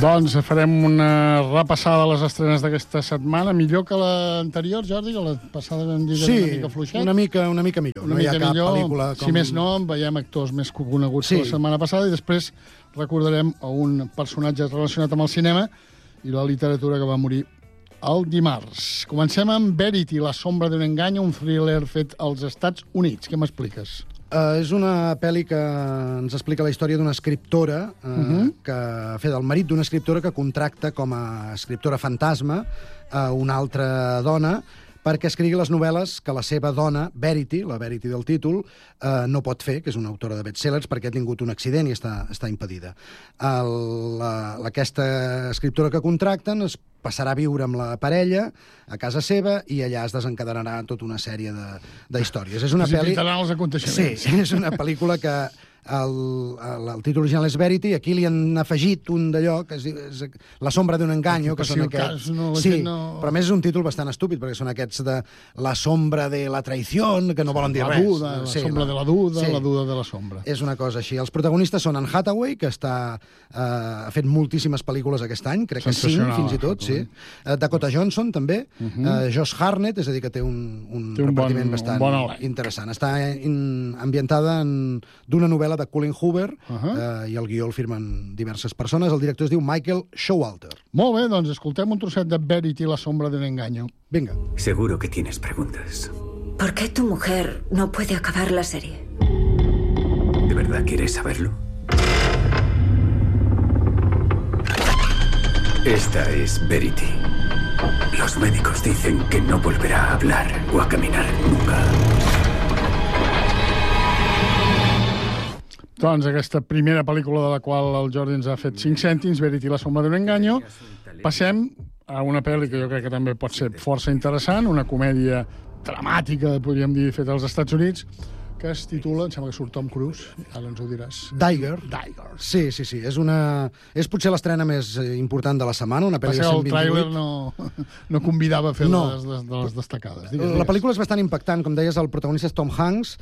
Doncs farem una repassada a les estrenes d'aquesta setmana. Millor que l'anterior, Jordi, que la passada vam dir que era una mica fluixet. Una mica millor. Una mica millor. Si més no, veiem actors més coneguts que la setmana passada i després recordarem un personatge relacionat amb el cinema i la literatura que va morir el dimarts. Comencem amb Verity, La sombra d'un engany, un thriller fet als Estats Units. Què m'expliques? És una pel·li que ens explica la història d'una escriptora que fa del marit d'una escriptora que contracta com a escriptora fantasma a una altra dona perquè escrigui les novel·les que la seva dona, Verity, la Verity del títol, no pot fer, que és una autora de bestsellers, perquè ha tingut un accident i està impedida. Aquesta escriptora que contracten es passarà a viure amb la parella a casa seva i allà es desencadenarà tota una sèrie d'històries. És una pel·li... els aconteixements. Sí, és una pel·lícula que el títol original és Verity i aquí li han afegit un d'allò que és La sombra d'un enganyo, que són aquests... Sí, però a més és un títol bastant estúpid perquè són aquests de La sombra de la traición, que no volen dir res. La sombra de la duda, la duda de la sombra. És una cosa així. Els protagonistes són Anne Hathaway, que ha fet moltíssimes pel·lícules aquest any, crec que 5 fins i tot, sí. Dakota Johnson, també. Josh Hartnett, és a dir, que té un repartiment bastant interessant. Està ambientada d'una novel·la de Colin Hoover i el guió el firmen diverses persones. El director es diu Michael Showalter. Molt bé, doncs escoltem un trosset de Verity, La sombra d'un engaño. Venga. Seguro que tienes preguntas. ¿Por qué tu mujer no puede acabar la serie? ¿De verdad quieres saberlo? Esta es Verity. Los médicos dicen que no volverá a hablar o a caminar nunca. Doncs aquesta primera pel·lícula de la qual el Jordi ens ha fet 5 cèntims, Verity, La sombra d'un engaño. Passem a una pel·li que jo crec que també pot ser força interessant, una comèdia dramàtica, podríem dir, feta als Estats Units, que es titula, em sembla que surt Tom Cruise, ara ens ho diràs. Dagger. Sí. És potser l'estrena més important de la setmana, una pel·li de 128. El tràiler no convidava a fer les destacades. La pel·lícula és bastant impactant, com deies, el protagonista és Tom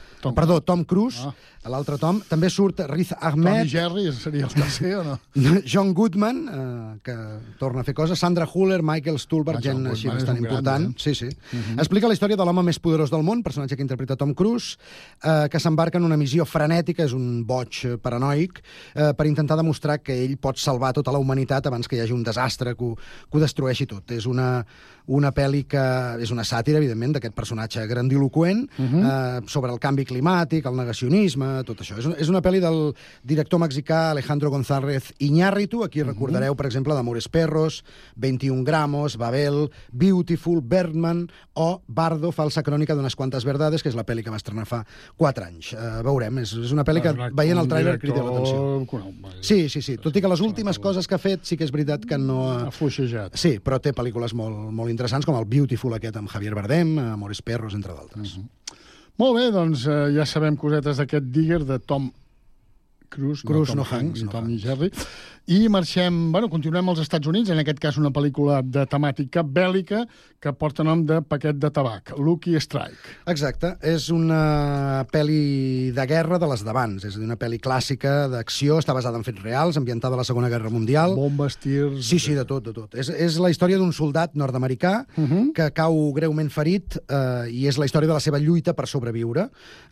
Cruise, l'altre Tom. També surt Riz Ahmed. Tom i Jerry seria el tercer, o no? John Goodman, que torna a fer coses, Sandra Huller, Michael Stuhlbarg, gent així bastant important. Sí. Explica la història de l'home més poderós del món, personatge que interpreta Tom Cruise, que s'embarca en una missió frenètica, és un boig paranoic, per intentar demostrar que ell pot salvar tota la humanitat abans que hi hagi un desastre que ho destrueixi tot. És una pel·li que és una sàtira, evidentment, d'aquest personatge grandiloquent, sobre el canvi climàtic, el negacionisme, tot això. És una pel·li del director mexicà Alejandro González Iñárritu, aquí recordareu, per exemple, d'Amores Perros, 21 gramos, Babel, Beautiful, Birdman o Bardo, falsa crònica d'unes quantes verdades, que és la pel·li que va estrenar fa 4 anys. Veurem, és una pel·li que veient el tràiler crida l'atenció. Sí. Tot i que les últimes coses que ha fet sí que és veritat que no... Ha fluixejat. Sí, però té pel·lícules molt interessants, com el Beautiful aquest amb Javier Bardem, Amores Perros, entre d'altres. Molt bé, doncs ja sabem cosetes d'aquest Digger de Tom Cruise, no Hanks, ni Tom ni Jerry. I marxem, continuem als Estats Units, en aquest cas una pel·lícula de temàtica bèl·lica que porta nom de paquet de tabac, Lucky Strike. Exacte, és una pel·li de guerra de les d'abans, és a dir, una pel·li clàssica d'acció, està basada en fets reals, ambientada a la Segona Guerra Mundial. Bombes, tirs... Sí, de tot. És la història d'un soldat nord-americà que cau greument ferit i és la història de la seva lluita per sobreviure.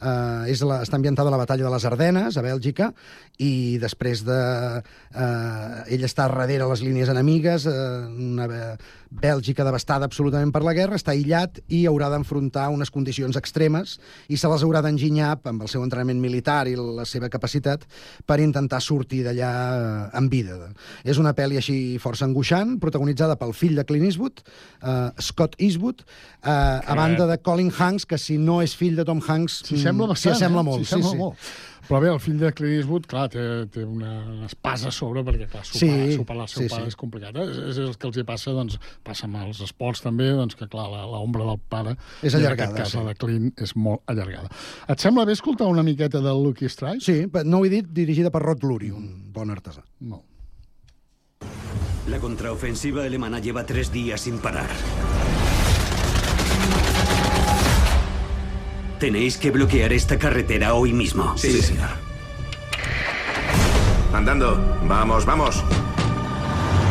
Està ambientada a la batalla de les Ardenes, a Bèlgica, i després de... ell està darrere les línies enemigues, una Bèlgica devastada absolutament per la guerra, està aïllat i haurà d'enfrontar unes condicions extremes i se les haurà d'enginyar amb el seu entrenament militar i la seva capacitat per intentar sortir d'allà amb vida. És una pel·li així força angoixant, protagonitzada pel fill de Clint Eastwood, Scott Eastwood, a banda de Colin Hanks, que si no és fill de Tom Hanks s'hi assembla bastant, s'hi assembla molt. S'hi assembla molt. Però bé, el fill de Clint Eastwood, clar, té una espasa a sobre, perquè, clar, sopar el seu pare és complicat. És el que els hi passa, doncs, passa amb els esports també, doncs, que, clar, l'ombra del pare, és allargada, en aquest cas, la de Clint, és molt allargada. Et sembla bé escoltar una miqueta del Lucky Strike? Sí, no ho he dit, dirigida per Rod Lurie, un bon artesà. No. La contraofensiva alemana lleva 3 días sin parar. Tenéis que bloquear esta carretera hoy mismo. Sí, señor. Andando. Vamos.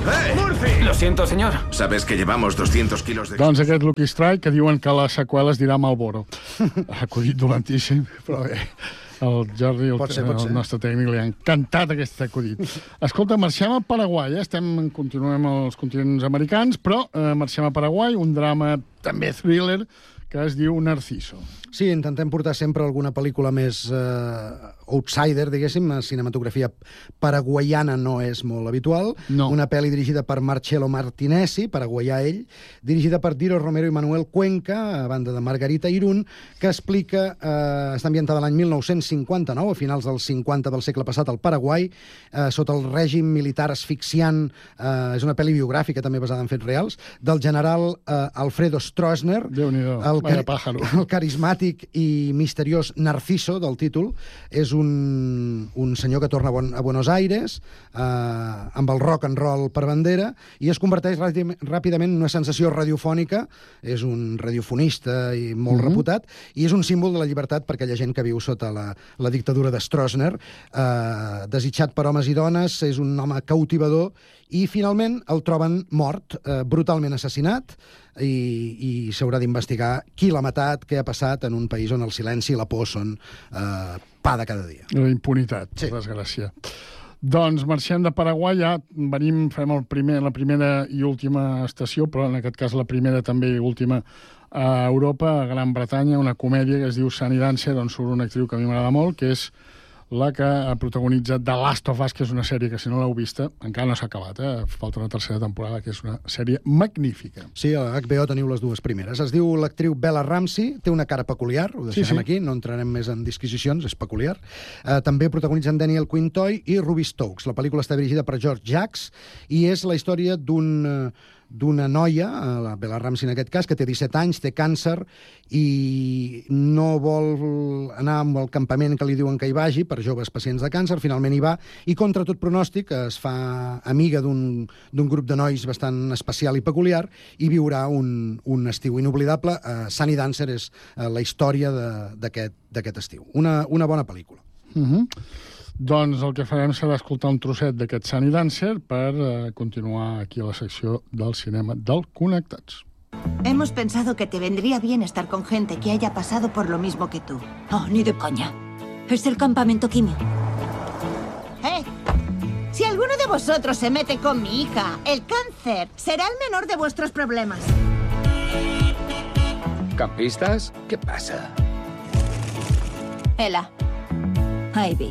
¡Murphy! Lo siento, señor. Sabes que llevamos 200 kilos de... Doncs aquest Lucky Strike, que diuen que la seqüela es dirà Marlboro. Acudit dolentíssim, però bé. El Jordi, el nostre tècnic, li ha encantat aquest acudit. Escolta, marxem a Paraguai, continuem als continents americans, però marxem a Paraguai, un drama també thriller, que es diu Narciso. Sí, intentem portar sempre alguna pel·lícula més outsider, diguéssim. La cinematografia paraguaiana no és molt habitual. No. Una pel·li dirigida per Marcello Martinezzi, paraguaià ell, dirigida per Diro Romero i Manuel Cuenca, a banda de Margarita Irún, que explica... està ambientada l'any 1959, a finals dels 50 del segle passat, al Paraguai, sota el règim militar asfixiant. És una pel·li biogràfica, també basada en fets reals, del general Alfredo Stroessner, el carismàtic i misteriós Narciso, del títol. És un senyor que torna a Buenos Aires amb el rock and roll per bandera i es converteix ràpidament en una sensació radiofònica. És un radiofonista i molt reputat, i és un símbol de la llibertat per aquella gent que viu sota la dictadura de Stroessner. Desitjat per homes i dones, és un home cautivador, i finalment el troben mort, brutalment assassinat, i s'haurà d'investigar qui l'ha matat, què ha passat en un país on el silenci i la por són pa de cada dia. La impunitat, per desgràcia. Doncs marxem de Paraguai, ja fem la primera i última estació, però en aquest cas la primera també i última a Europa, a Gran Bretanya, una comèdia que es diu Sunny Dancer, on surt una actriu que a mi m'agrada molt, que és la que ha protagonitzat The Last of Us, que és una sèrie que, si no l'heu vista, encara no s'ha acabat, falta una tercera temporada, que és una sèrie magnífica. Sí, a HBO teniu les dues primeres. Es diu l'actriu Bella Ramsey, té una cara peculiar, ho deixarem aquí, no entrarem més en disquisicions, és peculiar. També protagonitzen Daniel Quintoy i Ruby Stokes. La pel·lícula està dirigida per George Jacks i és la història d'una noia, la Bella Ramsey en aquest cas, que té 17 anys, té càncer i no vol anar al campament que li diuen que hi vagi per joves pacients de càncer. Finalment hi va i, contra tot pronòstic, es fa amiga d'un grup de nois bastant especial i peculiar i viurà un estiu inoblidable. Sunny Dancer és la història d'aquest estiu. Una bona pel·lícula. Doncs el que farem serà escoltar un trosset d'aquest Sunny Dancer per continuar aquí a la secció del cinema del Connectats. Hemos pensado que te vendría bien estar con gente que haya pasado por lo mismo que tú. Oh, ni de coña. Es el campamento quimio. Si alguno de vosotros se mete con mi hija, el cáncer será el menor de vuestros problemas. ¿Campistas? ¿Qué pasa? Ela. Ivy.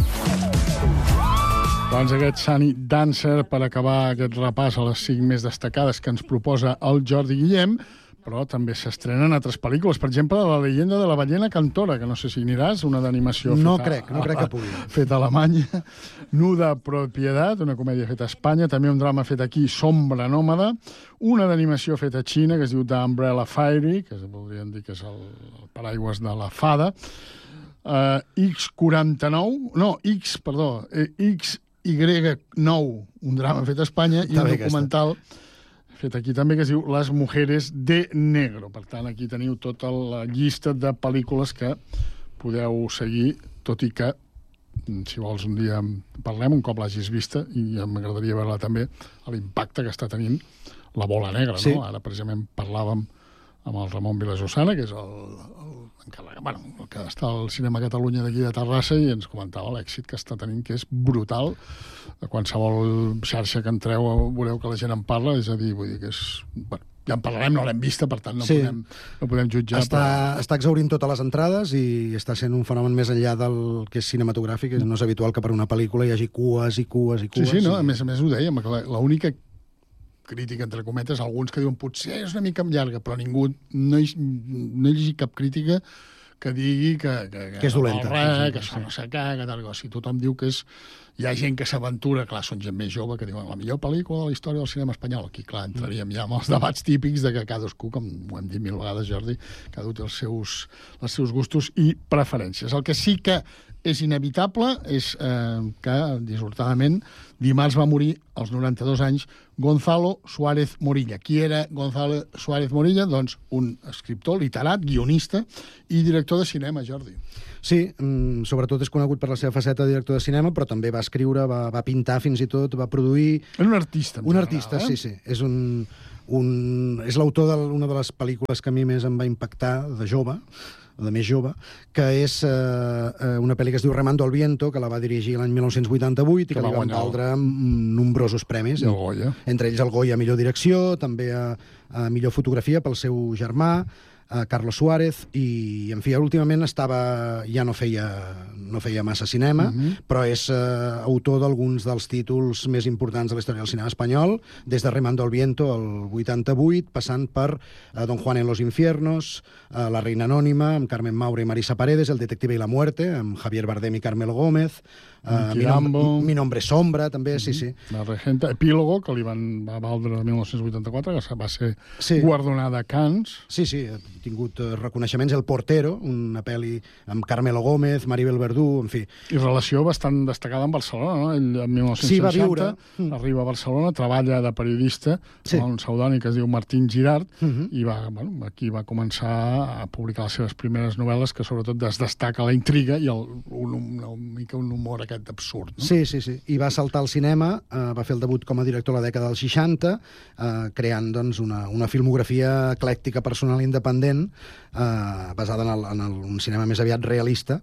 Doncs aquest Sunny Dancer, per acabar aquest repàs a les 5 més destacades que ens proposa el Jordi Guillem, però també s'estrenen altres pel·lícules. Per exemple, La leyenda de la ballena cantora, que no sé si aniràs, una d'animació no crec que pugui. Feta a Alemanya. Nuda Propiedad, una comèdia feta a Espanya. També un drama fet aquí, Sombra nòmada. Una d'animació feta a Xina, que es diu The Umbrella Fairy, que podríem dir que és el paraigües de la fada. XY9, un drama fet a Espanya, i un documental fet aquí també, que es diu Les mujeres de negro. Per tant, aquí teniu tota la llista de pel·lícules que podeu seguir, tot i que, si vols, un dia parlem, un cop l'hagis vista, i m'agradaria veure també l'impacte que està tenint La bola negra, no? Ara, precisament, parlàvem amb el Ramon Vilajossana, que és el que està al Cinema Catalunya d'aquí de Terrassa, i ens comentava l'èxit que està tenint, que és brutal. A qualsevol xarxa que entreu voleu que la gent en parla, és a dir, vull dir que és... Bueno, ja en parlarem, no l'hem vista, per tant no podem jutjar. Està exhaurint totes les entrades i està sent un fenomen més enllà del que és cinematogràfic. No és habitual que per una pel·lícula hi hagi cues i cues i cues. Sí, no? A més ho dèiem, que l'única crítica, entre cometes, alguns que diuen potser és una mica llarga, però ningú no he llegit cap crítica que digui que és dolenta, que això no s'acaga, tal cosa. Si tothom diu que és... Hi ha gent que s'aventura, clar, són gent més jove, que diuen la millor pel·lícula de la història del cinema espanyol. Aquí, clar, entraríem ja amb els debats típics de que cadascú, com ho hem dit 1000 vegades, Jordi, cada un té els seus gustos i preferències. El que sí que és inevitable és que, dissortadament, dimarts va morir, als 92 anys, Gonzalo Suárez Morilla. Qui era Gonzalo Suárez Morilla? Doncs un escriptor, literat, guionista i director de cinema, Jordi. Sí, sobretot és conegut per la seva faceta de director de cinema, però també va escriure, va pintar fins i tot, va produir... És un artista. Un artista, sí. És és l'autor d'una de les pel·lícules que a mi més em va impactar de jove, de més jove, que és una pel·li que es diu Remando al viento, que la va dirigir l'any 1988 i que li van valdre nombrosos premis. El Goya. Entre ells el Goya a millor direcció, també a millor fotografia pel seu germà, Carlos Suárez, i, en fi, últimament ja no feia massa cinema, però és autor d'alguns dels títols més importants de la història del cinema espanyol, des de Remando al viento, el 88, passant per Don Juan en los infiernos, La reina anònima, amb Carmen Maura i Marisa Paredes, El detective y la muerte, amb Javier Bardem i Carmelo Gómez, Mi nombre es sombra, també, sí. La regenta, Epílogo, que li va valdre el 1984, que va ser guardonada a Cannes. Sí, ha tingut reconeixements. El portero, una pel·li amb Carmelo Gómez, Maribel Verdú, en fi. I relació bastant destacada amb Barcelona, no? Ell, en 1960, va viure. Arriba a Barcelona, treballa de periodista, amb un pseudònim que es diu Martín Girard, i aquí va començar a publicar les seves primeres novel·les, que sobretot es destaca la intriga i una mica un humor aquest absurd. No? Sí. I va saltar al cinema, va fer el debut com a director a la dècada dels 60, creant doncs, una filmografia eclèctica personal independent, basada en un cinema més aviat realista.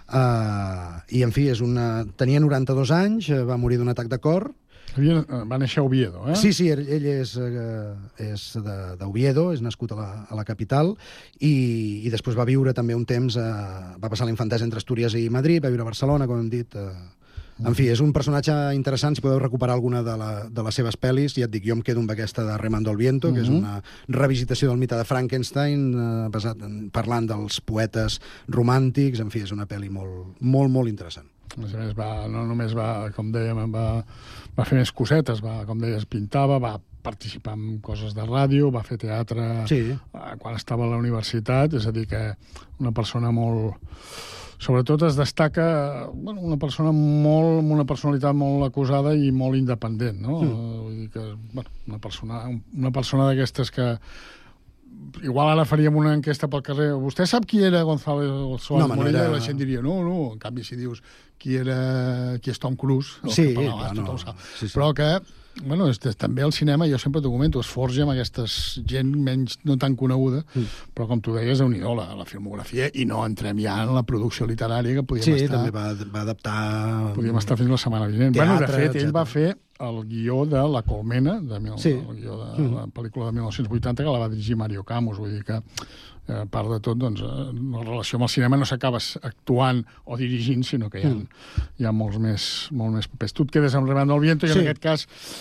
I, en fi, tenia 92 anys, va morir d'un atac de cor. Va néixer a Oviedo, eh? Sí, ell és d'Oviedo, és nascut a la capital, i després va viure també un temps, va passar la infantesa entre Astúries i Madrid, va viure a Barcelona, com hem dit. En fi, és un personatge interessant. Si podeu recuperar alguna de les seves pel·lis, ja et dic, jo em quedo amb aquesta de Remando al viento, que és una revisitació del mite de Frankenstein, parlant dels poetes romàntics. En fi, és una pel·li molt, molt, molt interessant. A més, no només com dèiem, va fer més cosetes, com deies, pintava, va participar en coses de ràdio, va fer teatre quan estava a la universitat, és a dir, que una persona molt... Sobretot es destaca una persona amb una personalitat molt acusada i molt independent, no? Vull dir que una persona d'aquestes que igual ara faríem una enquesta pel carrer. Vostè sap qui era Gonzalo Suárez Morella? I la gent diria, no. En canvi, si dius qui és Tom Cruise, tothom ho sap. Però que, també el cinema, jo sempre t'ho comento, es forja amb aquestes gent menys no tan coneguda, però com tu deies, déu-n'hi-do, la filmografia, i no entrem ja en la producció literària que podíem estar... Sí, també va adaptar... Podíem estar fins la setmana vinent. De fet, ell va fer el guió de La Colmena, el guió de la pel·lícula de 1980, que la va dirigir Mario Camus, vull dir que a part de tot, doncs, la relació amb el cinema no s'acaba actuant o dirigint, sinó que hi ha molts més papers. Tu et quedes amb Remando al viento, i en aquest cas,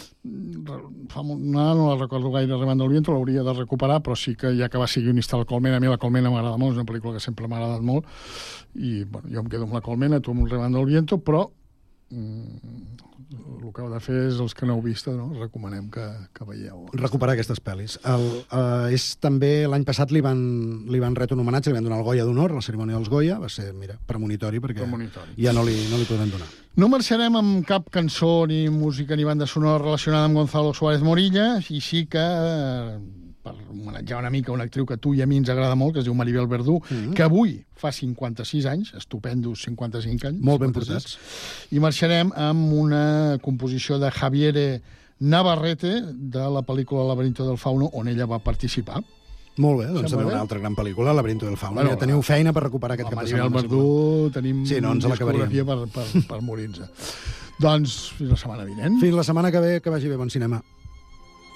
no la recordo gaire, Remando al viento, l'hauria de recuperar, però sí que ja que va ser guionista de La Colmena, a mi La Colmena m'agrada molt, és una pel·lícula que sempre m'ha agradat molt, i jo em quedo amb La Colmena, tu amb Remando al viento, però el que heu de fer és, els que no heu vist, recomanem que veieu. Recuperar aquestes pel·lis. També l'any passat li van retre un homenatge, li van donar el Goya d'honor, la cerimònia dels Goya, va ser, premonitori, perquè ja no li podem donar. No marxarem amb cap cançó, ni música, ni banda sonora relacionada amb Gonzalo Suárez Morella, i sí que, per homenatjar una mica una actriu que a tu i a mi ens agrada molt, que es diu Maribel Verdú, que avui fa 56 anys, estupendos 55 anys. Molt ben portats. I marxarem amb una composició de Javier Navarrete, de la pel·lícula Laberinto del Fauno, on ella va participar. Molt bé, doncs una altra gran pel·lícula, Laberinto del Fauno. Ja teniu feina per recuperar aquest cap de setmana. Maribel Verdú, tenim discografia per morir-nos. Doncs fins la setmana vinent. Fins la setmana que ve, que vagi bé, bon cinema.